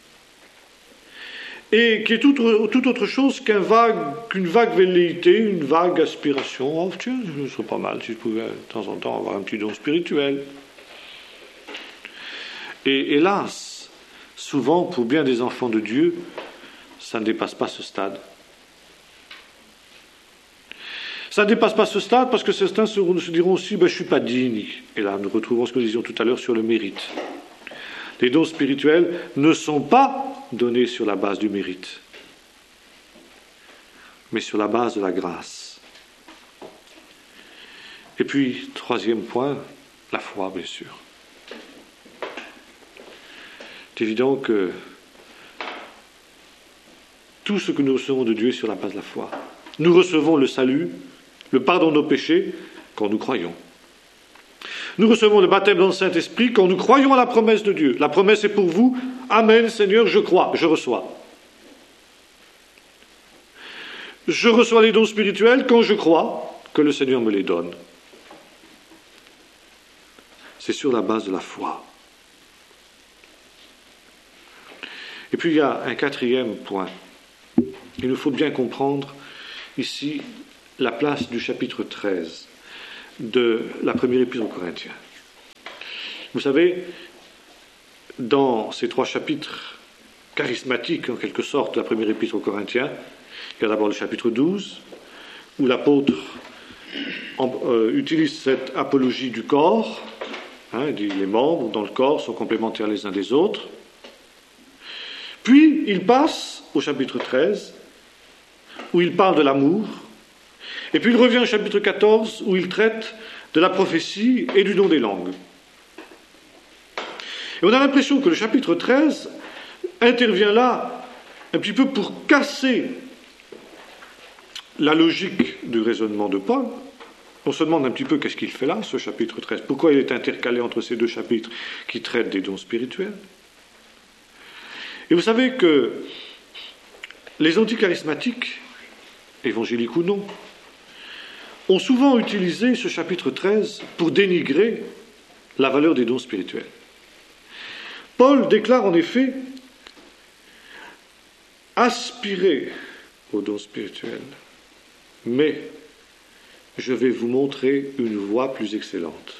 et qui est tout, tout autre chose qu'un vague, qu'une vague velléité, une vague aspiration. Oh tiens, ce serait pas mal si je pouvais de temps en temps avoir un petit don spirituel. Et hélas, souvent pour bien des enfants de Dieu, ça ne dépasse pas ce stade. Ça ne dépasse pas ce stade parce que certains se diront aussi ben, « je ne suis pas digne ». Et là, nous retrouvons ce que nous disions tout à l'heure sur le mérite. Les dons spirituels ne sont pas donnés sur la base du mérite, mais sur la base de la grâce. Et puis, troisième point, la foi, bien sûr. C'est évident que tout ce que nous recevons de Dieu est sur la base de la foi. Nous recevons le salut, le pardon de nos péchés, quand nous croyons. Nous recevons le baptême dans le Saint-Esprit quand nous croyons à la promesse de Dieu. La promesse est pour vous. Amen, Seigneur, je crois, je reçois. Je reçois les dons spirituels quand je crois que le Seigneur me les donne. C'est sur la base de la foi. Et puis il y a un quatrième point. Il nous faut bien comprendre ici la place du chapitre treize. de la première épître aux Corinthiens. Vous savez, dans ces trois chapitres charismatiques, en quelque sorte, de la première épître aux Corinthiens, il y a d'abord le chapitre douze, où l'apôtre en, euh, utilise cette apologie du corps, hein, il dit les membres dans le corps sont complémentaires les uns des autres. Puis il passe au chapitre treize, où il parle de l'amour, et puis il revient au chapitre quatorze, où il traite de la prophétie et du don des langues. Et on a l'impression que le chapitre treize intervient là un petit peu pour casser la logique du raisonnement de Paul. On se demande un petit peu qu'est-ce qu'il fait là, ce chapitre treize. Pourquoi il est intercalé entre ces deux chapitres qui traitent des dons spirituels. Et vous savez que les anticharismatiques, évangéliques ou non, ont souvent utilisé ce chapitre treize pour dénigrer la valeur des dons spirituels. Paul déclare en effet aspirer aux dons spirituels, mais je vais vous montrer une voie plus excellente.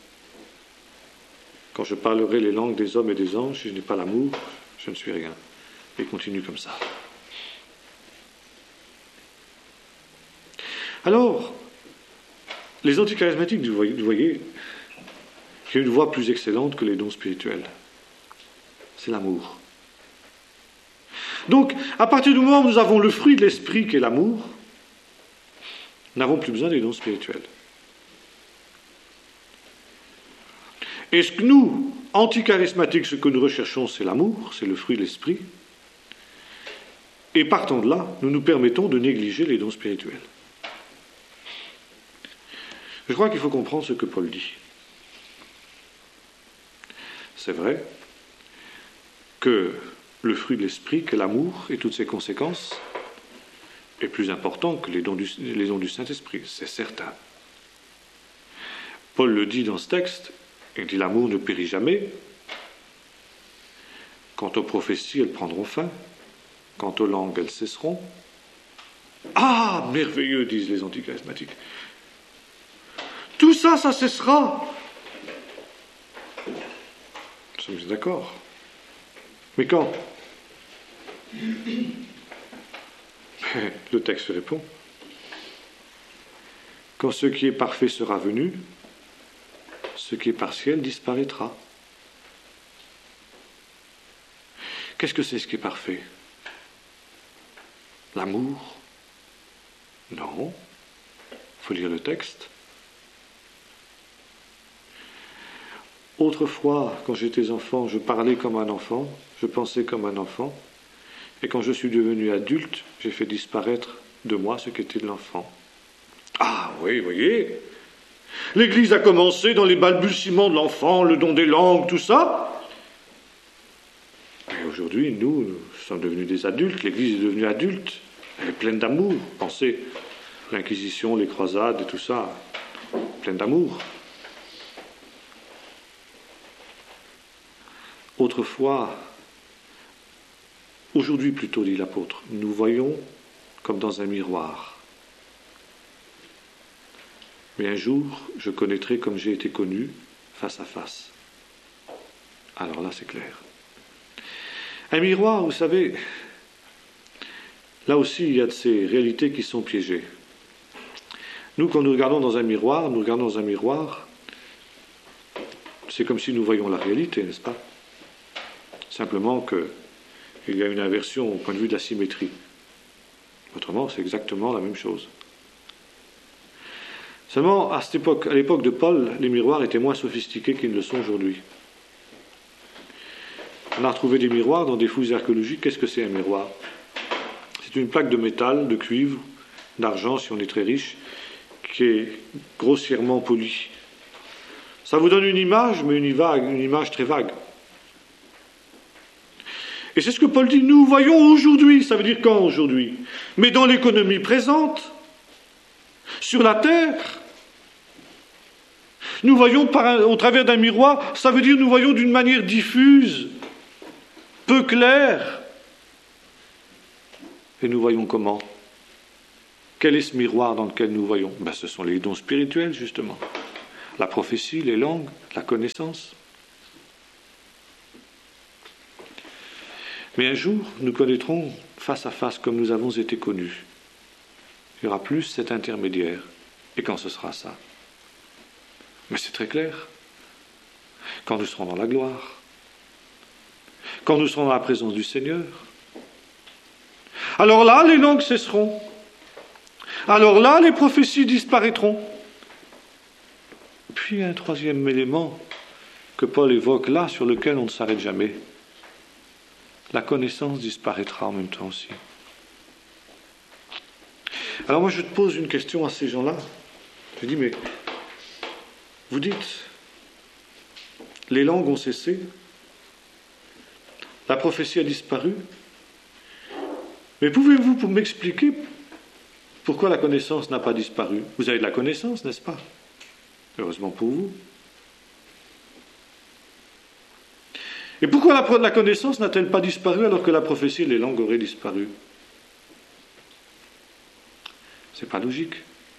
Quand je parlerai les langues des hommes et des anges, si je n'ai pas l'amour, je ne suis rien. Et continue comme ça. Alors, les anticharismatiques, vous voyez, vous voyez, il y a une voie plus excellente que les dons spirituels. C'est l'amour. Donc, à partir du moment où nous avons le fruit de l'esprit qui est l'amour, nous n'avons plus besoin des dons spirituels. Et ce que nous, anticharismatiques, ce que nous recherchons, c'est l'amour, c'est le fruit de l'esprit. Et partant de là, nous nous permettons de négliger les dons spirituels. Je crois qu'il faut comprendre ce que Paul dit. C'est vrai que le fruit de l'esprit, que l'amour et toutes ses conséquences, est plus important que les dons du, les dons du Saint-Esprit, c'est certain. Paul le dit dans ce texte, il dit l'amour ne périt jamais. Quant aux prophéties, elles prendront fin. Quant aux langues, elles cesseront. Ah, merveilleux, disent les anticharismatiques. Tout ça, ça cessera. Nous sommes d'accord. Mais quand ? Le texte répond. Quand ce qui est parfait sera venu, ce qui est partiel disparaîtra. Qu'est-ce que c'est ce qui est parfait ? L'amour ? Non. Il faut lire le texte. Autrefois, quand j'étais enfant, je parlais comme un enfant, je pensais comme un enfant, et quand je suis devenu adulte, j'ai fait disparaître de moi ce qu'était de l'enfant. Ah oui, vous voyez, l'Église a commencé dans les balbutiements de l'enfant, le don des langues, tout ça. Et aujourd'hui, nous, nous sommes devenus des adultes, l'Église est devenue adulte, elle est pleine d'amour. Pensez, l'Inquisition, les croisades et tout ça, pleine d'amour. Autrefois, aujourd'hui plutôt, dit l'apôtre, nous voyons comme dans un miroir. Mais un jour, je connaîtrai comme j'ai été connu, face à face. Alors là, c'est clair. Un miroir, vous savez, là aussi, il y a de ces réalités qui sont piégées. Nous, quand nous regardons dans un miroir, nous regardons dans un miroir, c'est comme si nous voyions la réalité, n'est-ce pas ? Simplement qu'il y a une inversion au point de vue de la symétrie. Autrement, c'est exactement la même chose. Seulement, à cette époque, à l'époque de Paul, les miroirs étaient moins sophistiqués qu'ils ne le sont aujourd'hui. On a retrouvé des miroirs dans des fouilles archéologiques. Qu'est-ce que c'est un miroir ? C'est une plaque de métal, de cuivre, d'argent, si on est très riche, qui est grossièrement polie. Ça vous donne une image, mais une, vague, une image très vague. Et c'est ce que Paul dit, nous voyons aujourd'hui, ça veut dire quand aujourd'hui ? Mais dans l'économie présente, sur la terre, nous voyons par un, au travers d'un miroir, ça veut dire nous voyons d'une manière diffuse, peu claire. Et nous voyons comment ? Quel est ce miroir dans lequel nous voyons? Ben, ce sont les dons spirituels, justement. La prophétie, les langues, la connaissance. Mais un jour, nous connaîtrons face à face comme nous avons été connus. Il y aura plus cet intermédiaire. Et quand ce sera ça? Mais c'est très clair. Quand nous serons dans la gloire. Quand nous serons dans la présence du Seigneur. Alors là, les langues cesseront. Alors là, les prophéties disparaîtront. Puis un troisième élément que Paul évoque là, sur lequel on ne s'arrête jamais. La connaissance disparaîtra en même temps aussi. Alors moi, je te pose une question à ces gens-là. Je dis, mais vous dites, les langues ont cessé, la prophétie a disparu, mais pouvez-vous m'expliquer pourquoi la connaissance n'a pas disparu? Vous avez de la connaissance, n'est-ce pas? Heureusement pour vous. Et pourquoi la, la connaissance n'a-t-elle pas disparu alors que la prophétie et les langues auraient disparu? C'est pas logique.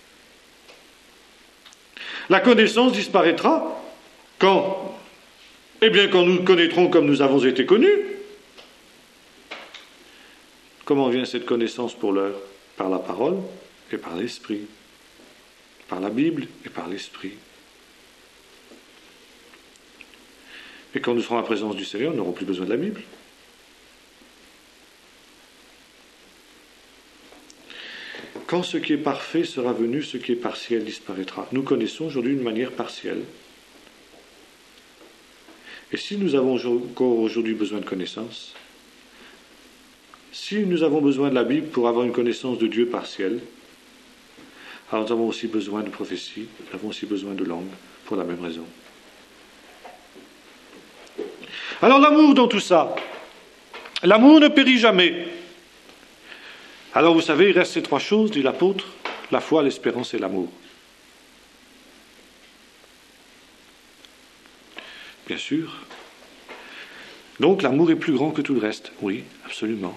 La connaissance disparaîtra quand? Eh bien, quand nous connaîtrons comme nous avons été connus. Comment vient cette connaissance pour l'heure? Par la parole et par l'esprit. Par la Bible et par l'esprit. Et quand nous serons en la présence du Seigneur, nous n'aurons plus besoin de la Bible. Quand ce qui est parfait sera venu, ce qui est partiel disparaîtra. Nous connaissons aujourd'hui une manière partielle. Et si nous avons encore aujourd'hui besoin de connaissance, si nous avons besoin de la Bible pour avoir une connaissance de Dieu partielle, alors nous avons aussi besoin de prophétie, nous avons aussi besoin de langue, pour la même raison. Alors l'amour dans tout ça, l'amour ne périt jamais. Alors vous savez, il reste ces trois choses, dit l'apôtre, la foi, l'espérance et l'amour. Bien sûr. Donc l'amour est plus grand que tout le reste. Oui, absolument.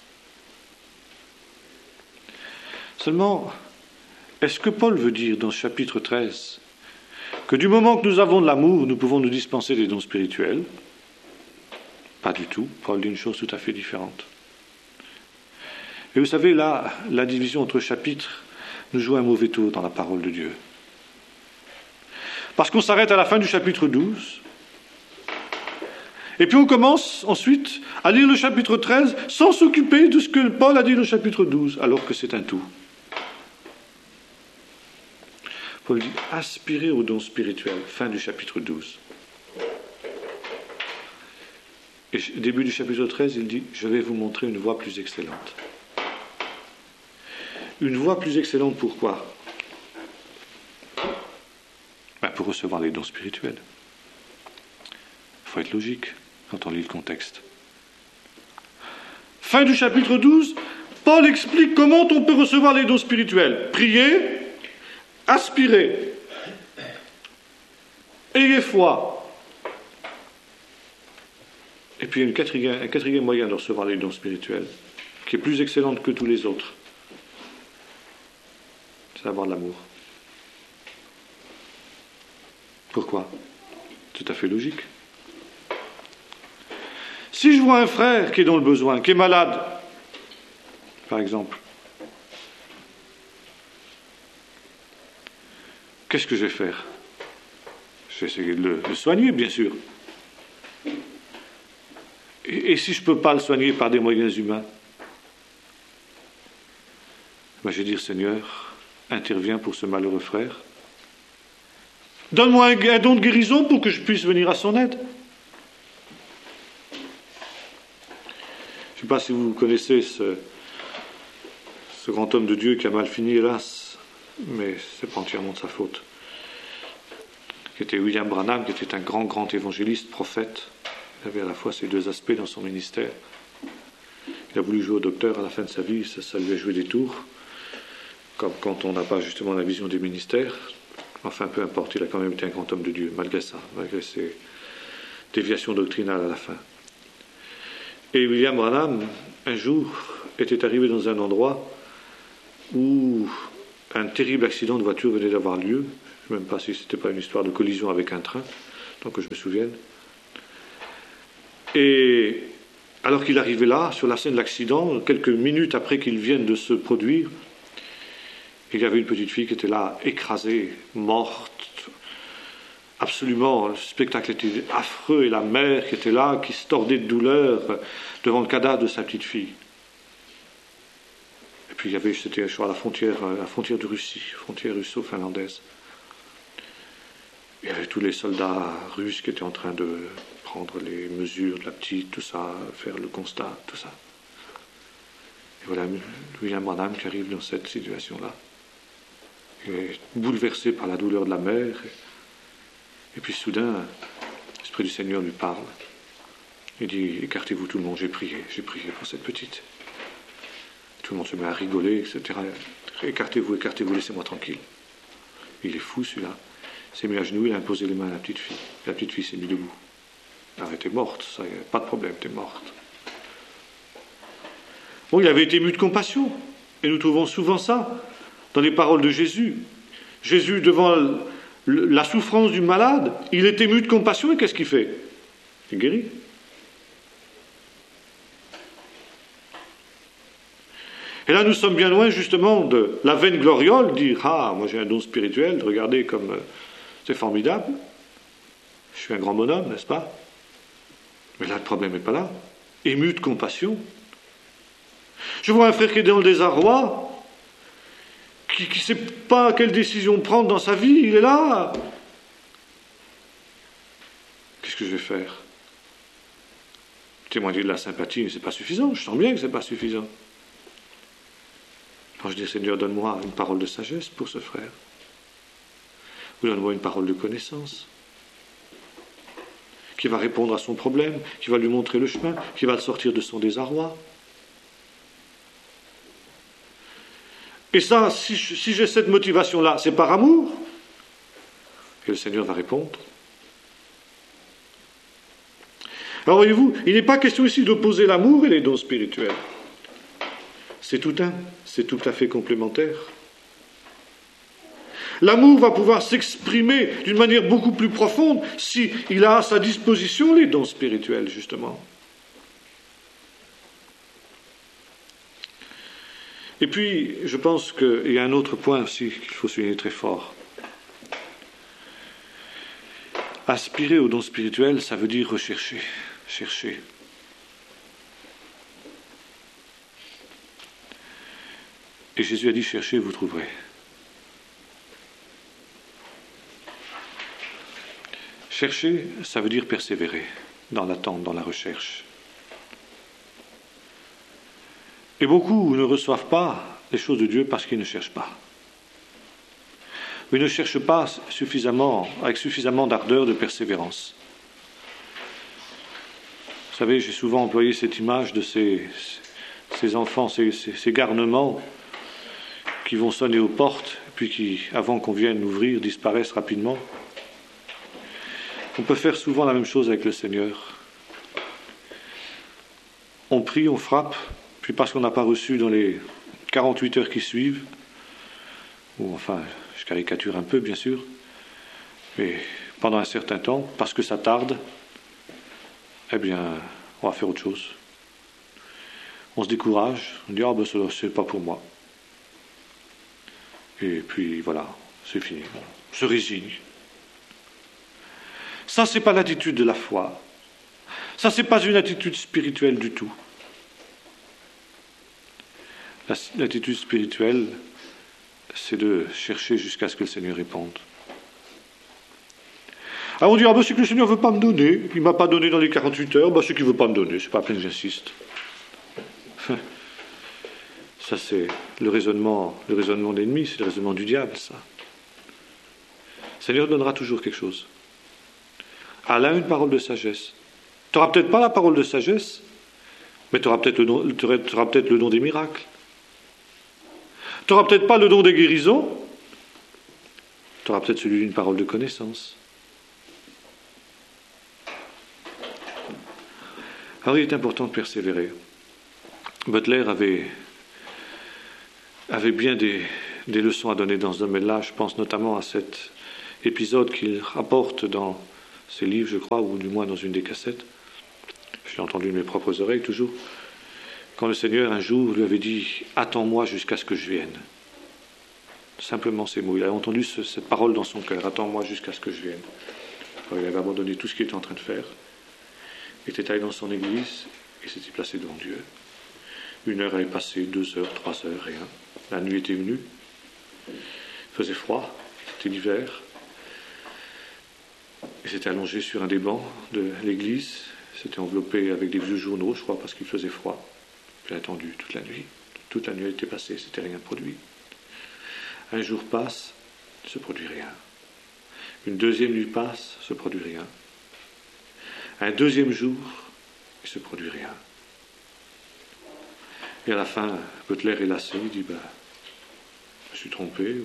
Seulement, est-ce que Paul veut dire dans ce chapitre treize que du moment que nous avons de l'amour, nous pouvons nous dispenser des dons spirituels? Pas du tout. Paul dit une chose tout à fait différente. Et vous savez, là, la division entre chapitres nous joue un mauvais tour dans la parole de Dieu. Parce qu'on s'arrête à la fin du chapitre douze, et puis on commence ensuite à lire le chapitre treize sans s'occuper de ce que Paul a dit dans le chapitre douze, alors que c'est un tout. Paul dit « aspirez aux dons spirituels », fin du chapitre douze. Et au début du chapitre treize, il dit « je vais vous montrer une voie plus excellente ». Une voie plus excellente, pourquoi? Ben pour recevoir les dons spirituels. Il faut être logique quand on lit le contexte. Fin du chapitre douze, Paul explique comment on peut recevoir les dons spirituels. Priez, aspirez, ayez foi. Et puis il y a une quatrième, un quatrième moyen de recevoir les dons spirituels, qui est plus excellente que tous les autres. C'est d'avoir de l'amour. Pourquoi? Tout à fait logique. Si je vois un frère qui est dans le besoin, qui est malade, par exemple, qu'est-ce que je vais faire? Je vais essayer de le, le soigner, bien sûr. Et, et si je ne peux pas le soigner par des moyens humains, ben je vais dire, Seigneur, interviens pour ce malheureux frère. Donne-moi un, un don de guérison pour que je puisse venir à son aide. Je ne sais pas si vous connaissez ce, ce grand homme de Dieu qui a mal fini, hélas, mais ce n'est pas entièrement de sa faute. Qui était William Branham, qui était un grand, grand évangéliste, prophète. Il avait à la fois ces deux aspects dans son ministère. Il a voulu jouer au docteur à la fin de sa vie, ça, ça lui a joué des tours. Comme quand on n'a pas justement la vision des ministères. Enfin, peu importe, il a quand même été un grand homme de Dieu, malgré ça, malgré ses déviations doctrinales à la fin. Et William Branham, un jour, était arrivé dans un endroit où un terrible accident de voiture venait d'avoir lieu. Je ne sais même pas si ce n'était pas une histoire de collision avec un train, tant que je me souvienne. Et alors qu'il arrivait là, sur la scène de l'accident, quelques minutes après qu'il vienne de se produire, il y avait une petite fille qui était là, écrasée, morte. Absolument, le spectacle était affreux, et la mère qui était là, qui se tordait de douleur devant le cadavre de sa petite fille. Et puis il y avait, c'était je crois, la frontière, la frontière de Russie, frontière russo-finlandaise. Il y avait tous les soldats russes qui étaient en train de prendre les mesures de la petite, tout ça, faire le constat, tout ça. Et voilà William Branham qui arrive dans cette situation-là. Il est bouleversé par la douleur de la mère. Et, et puis soudain, l'Esprit du Seigneur lui parle. Il dit, écartez-vous tout le monde, j'ai prié, j'ai prié pour cette petite. Tout le monde se met à rigoler, et cetera. Écartez-vous, écartez-vous, laissez-moi tranquille. Il est fou celui-là. Il s'est mis à genoux, il a imposé les mains à la petite fille. La petite fille s'est mise debout. Elle était morte, ça, pas de problème, elle était morte. Bon, il avait été ému de compassion. Et nous trouvons souvent ça dans les paroles de Jésus. Jésus, devant la souffrance du malade, il est ému de compassion et qu'est-ce qu'il fait? Il guérit. Et là, nous sommes bien loin justement de la vaine gloriole, dire « Ah, moi j'ai un don spirituel, regardez comme euh, c'est formidable. Je suis un grand bonhomme, n'est-ce pas ?» Mais là, le problème n'est pas là. Ému de compassion. Je vois un frère qui est dans le désarroi, qui ne sait pas quelle décision prendre dans sa vie, il est là. Qu'est-ce que je vais faire? Témoigner de la sympathie, mais ce n'est pas suffisant. Je sens bien que ce n'est pas suffisant. Quand je dis, Seigneur, donne-moi une parole de sagesse pour ce frère. Ou donne-moi une parole de connaissance. Qui va répondre à son problème, qui va lui montrer le chemin, qui va le sortir de son désarroi. Et ça, si, si j'ai cette motivation-là, c'est par amour. Et le Seigneur va répondre. Alors voyez-vous, il n'est pas question ici d'opposer l'amour et les dons spirituels. C'est tout un, c'est tout à fait complémentaire. L'amour va pouvoir s'exprimer d'une manière beaucoup plus profonde s'il a à sa disposition les dons spirituels, justement. Et puis, je pense qu'il y a un autre point aussi qu'il faut souligner très fort. Aspirer aux dons spirituels, ça veut dire rechercher, chercher. Et Jésus a dit, cherchez, vous trouverez. Chercher, ça veut dire persévérer dans l'attente, dans la recherche. Et beaucoup ne reçoivent pas les choses de Dieu parce qu'ils ne cherchent pas. Ou ils ne cherchent pas suffisamment, avec suffisamment d'ardeur, de persévérance. Vous savez, j'ai souvent employé cette image de ces, ces enfants, ces, ces, ces garnements qui vont sonner aux portes, puis qui, avant qu'on vienne ouvrir, disparaissent rapidement. On peut faire souvent la même chose avec le Seigneur. On prie, on frappe, puis parce qu'on n'a pas reçu dans les quarante-huit heures qui suivent, ou enfin, je caricature un peu bien sûr, mais pendant un certain temps, parce que ça tarde, eh bien, on va faire autre chose. On se décourage, on dit « Ah ben, c'est pas pour moi ». Et puis voilà, c'est fini, on se résigne. Ça, c'est pas l'attitude de la foi. Ça, c'est pas une attitude spirituelle du tout. L'attitude spirituelle, c'est de chercher jusqu'à ce que le Seigneur réponde. Alors on dit, ah ben c'est que le Seigneur ne veut pas me donner, il ne m'a pas donné dans les quarante-huit heures, ben c'est qu'il ne veut pas me donner, c'est pas à peine que j'insiste. Ça c'est le raisonnement, le raisonnement de l'ennemi, c'est le raisonnement du diable, ça. Le Seigneur donnera toujours quelque chose. À l'un une parole de sagesse. Tu n'auras peut-être pas la parole de sagesse, mais tu auras peut-être le don, tu auras peut-être le don des miracles. Tu n'auras peut-être pas le don des guérisons, tu auras peut-être celui d'une parole de connaissance. Alors il est important de persévérer. Butler avait avait bien des, des leçons à donner dans ce domaine-là. Je pense notamment à cet épisode qu'il rapporte dans ses livres, je crois, ou du moins dans une des cassettes. Je l'ai entendu de mes propres oreilles toujours. Quand le Seigneur, un jour, lui avait dit « Attends-moi jusqu'à ce que je vienne ». Simplement ces mots. Il a entendu ce, cette parole dans son cœur. « Attends-moi jusqu'à ce que je vienne ». Alors, il avait abandonné tout ce qu'il était en train de faire. Il était allé dans son église et s'était placé devant Dieu. Une heure avait passé, deux heures, trois heures, rien. La nuit était venue. Il faisait froid. C'était l'hiver. Il s'était allongé sur un des bancs de l'église. Il s'était enveloppé avec des vieux journaux, je crois, parce qu'il faisait froid. Il a attendu toute la nuit. Toute la nuit était passée, c'était rien produit. Un jour passe, il ne se produit rien. Une deuxième nuit passe, il ne se produit rien. Un deuxième jour, il ne se produit rien. Et à la fin, Butler est lassé, il dit, ben, je me suis trompé. Ou...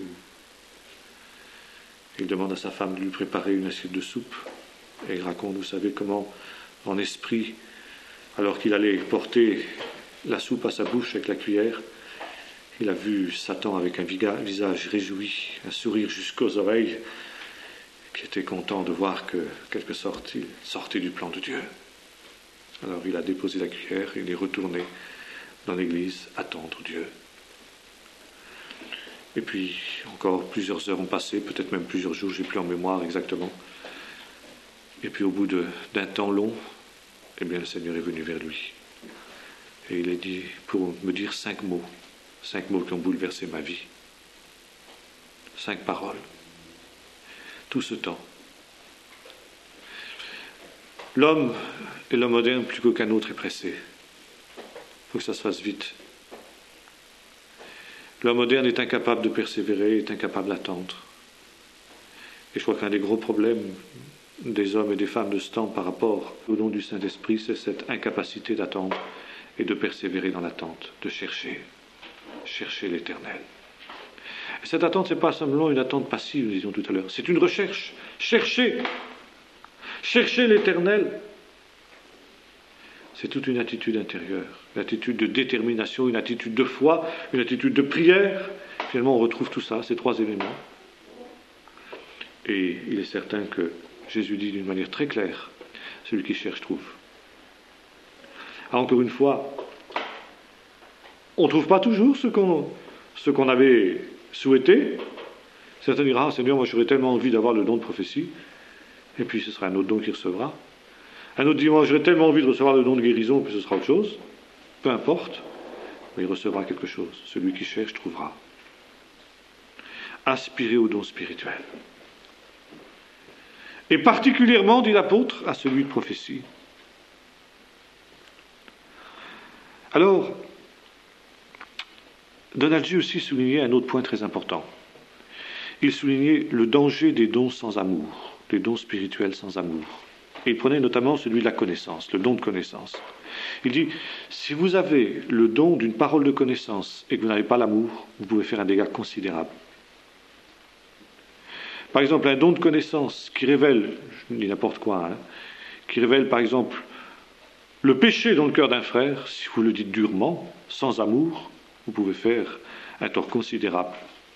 Il demande à sa femme de lui préparer une assiette de soupe. Et il raconte, vous savez, comment, en esprit, alors qu'il allait porter la soupe à sa bouche avec la cuillère, il a vu Satan avec un visage réjoui, un sourire jusqu'aux oreilles, qui était content de voir que, quelque sorte, il sortait du plan de Dieu. Alors il a déposé la cuillère et il est retourné dans l'église attendre Dieu. Et puis, encore plusieurs heures ont passé, peut-être même plusieurs jours, je n'ai plus en mémoire exactement. Et puis au bout de, d'un temps long, eh bien le Seigneur est venu vers lui. Et il a dit, pour me dire cinq mots, cinq mots qui ont bouleversé ma vie. Cinq paroles. Tout ce temps. L'homme et l'homme moderne, plus qu'aucun autre, est pressé. Il faut que ça se fasse vite. L'homme moderne est incapable de persévérer, est incapable d'attendre. Et je crois qu'un des gros problèmes des hommes et des femmes de ce temps par rapport au don du Saint-Esprit, c'est cette incapacité d'attendre et de persévérer dans l'attente, de chercher, chercher l'Éternel. Et cette attente, ce n'est pas simplement une attente passive, nous disions tout à l'heure, c'est une recherche. Chercher, chercher l'Éternel, c'est toute une attitude intérieure, une attitude de détermination, une attitude de foi, une attitude de prière. Finalement, on retrouve tout ça, ces trois éléments. Et il est certain que Jésus dit d'une manière très claire, celui qui cherche trouve. Alors, encore une fois, on ne trouve pas toujours ce qu'on, ce qu'on avait souhaité. Certains diront, ah, Seigneur, moi j'aurais tellement envie d'avoir le don de prophétie, et puis ce sera un autre don qui recevra. Un autre dit, moi j'aurais tellement envie de recevoir le don de guérison, puis ce sera autre chose. Peu importe, mais il recevra quelque chose. Celui qui cherche trouvera. Aspirer au don spirituel. Et particulièrement, dit l'apôtre, à celui de prophétie. Alors, Donald G. aussi soulignait un autre point très important. Il soulignait le danger des dons sans amour, des dons spirituels sans amour. Et il prenait notamment celui de la connaissance, le don de connaissance. Il dit, si vous avez le don d'une parole de connaissance et que vous n'avez pas l'amour, vous pouvez faire un dégât considérable. Par exemple, un don de connaissance qui révèle, je dis n'importe quoi, hein, qui révèle par exemple le péché dans le cœur d'un frère, si vous le dites durement, sans amour, vous pouvez faire un tort considérable.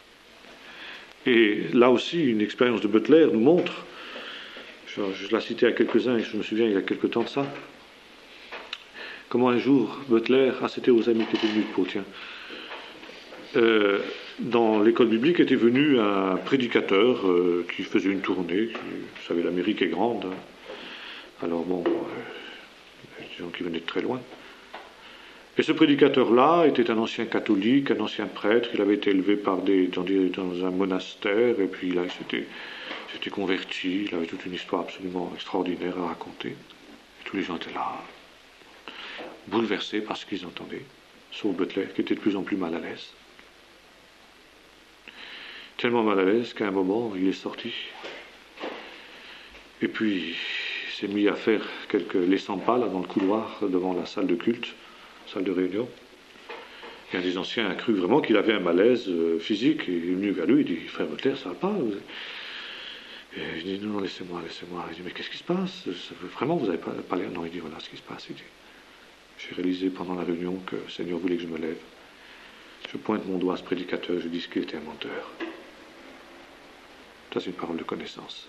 Et là aussi, une expérience de Butler nous montre, je, je l'ai cité à quelques-uns et je me souviens il y a quelque temps de ça, comment un jour Butler, ah c'était aux amis qui étaient venus pour tiens, euh, dans l'école biblique était venu un prédicateur euh, qui faisait une tournée, qui, vous savez l'Amérique est grande, hein. Alors bon, euh, des gens qui venaient de très loin. Et ce prédicateur-là était un ancien catholique, un ancien prêtre, il avait été élevé par des, dans, des, dans un monastère, et puis là il s'était, s'était converti, il avait toute une histoire absolument extraordinaire à raconter. Et tous les gens étaient là, bouleversés par ce qu'ils entendaient, sauf Butler, qui était de plus en plus mal à l'aise. Tellement mal à l'aise qu'à un moment, il est sorti. Et puis, il s'est mis à faire quelques les cent pas là dans le couloir devant la salle de culte, salle de réunion. Et un des anciens a cru vraiment qu'il avait un malaise euh, physique. Et il est venu vers lui, il dit, frère Butler, ça va pas vous... Et il dit, non, non, laissez-moi, laissez-moi. Il dit, mais qu'est-ce qui se passe? Vraiment, vous n'avez pas parlé? Non, il dit, voilà ce qui se passe. Il dit, j'ai réalisé pendant la réunion que le Seigneur voulait que je me lève. Je pointe mon doigt à ce prédicateur, je dis qu'il était un menteur. Ça, c'est une parole de connaissance.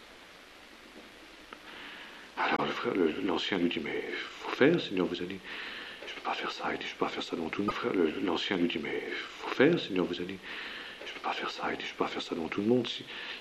Alors le frère, le- l'ancien lui dit, mais il faut faire, Seigneur vous a dit. Je ne peux pas faire ça. Il dit, je ne peux pas faire ça devant tout le monde. Frère, le- l'ancien lui dit, mais il faut faire, Seigneur vous a dit. Je ne peux pas faire ça. Il dit, je ne peux pas faire ça devant tout le monde. Si,